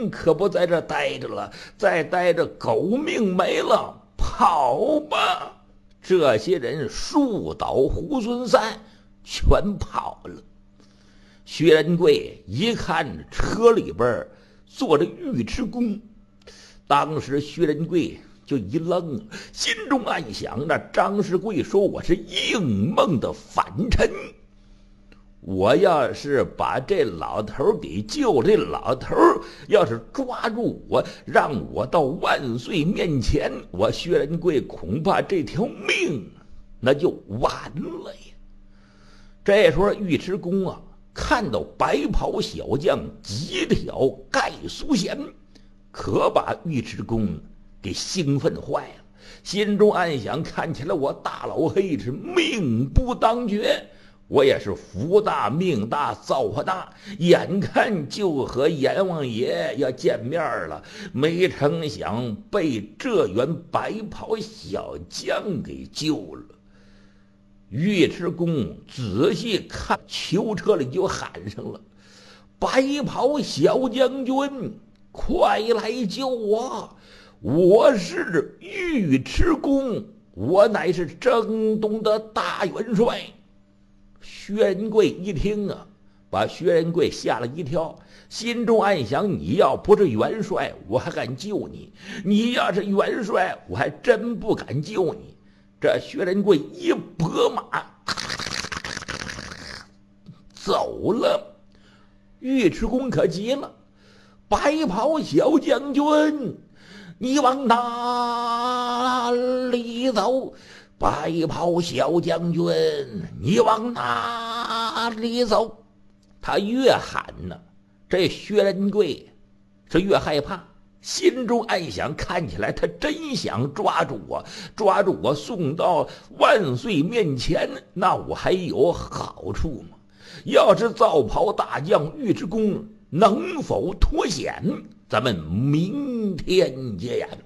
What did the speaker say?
天可不在这待着了，再待着狗命没了，跑吧！这些人树倒猢狲散，全跑了。薛仁贵一看车里边坐着尉迟恭，当时薛仁贵就一愣，心中暗想：那张世贵说我是应梦的反臣，我要是把这老头给救，这老头要是抓住我，让我到万岁面前，我薛仁贵恐怕这条命那就完了呀。这时候尉迟恭啊，看到白袍小将几条盖苏贤，可把尉迟恭给兴奋坏了，心中暗想：看起来我大老黑是命不当绝，我也是福大命大造化大，眼看就和阎王爷要见面了，没成想被这员白袍小将给救了。尉迟恭仔细看，囚车里就喊上了：白袍小将军，快来救我！我是尉迟恭，我乃是征东的大元帅。薛仁贵一听啊，把薛仁贵吓了一跳，心中暗想：你要不是元帅，我还敢救你；你要是元帅，我还真不敢救你。这薛仁贵一拨马走了。尉迟恭可急了：白袍小将军，你往哪里走？白袍小将军，你往哪里走？他越喊呢，这薛仁贵是越害怕，心中暗想：看起来他真想抓住我送到万岁面前，那我还有好处吗？要是皂袍大将尉迟恭能否脱险，咱们明天见。